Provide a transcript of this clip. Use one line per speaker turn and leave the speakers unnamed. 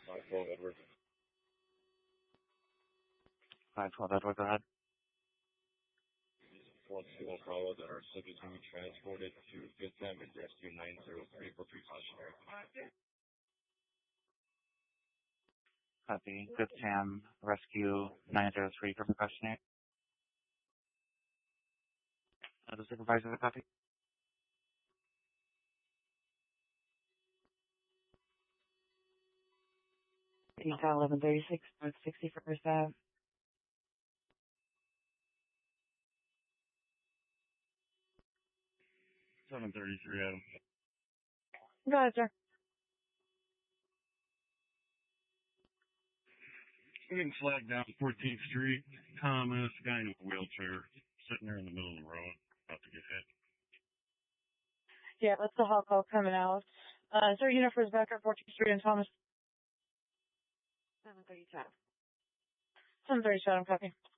512 Edward.
512 Edward, go ahead.
These 421 Bravo that are subject to be transported to Fifth Avenue Rescue 903 for precautionary.
Copy. Good Sam, Rescue 903 for precautionary. The supervisor, the copy.
Detail 1136, North 61st Ave.
$733 Adam.
Go ahead, sir.
Getting flagged down 14th Street. Thomas, guy in a wheelchair, sitting there in the middle of the road, about to get hit.
Yeah, that's the hot call coming out. Sir, unit for his back at 14th Street and Thomas. 737. 737, copy.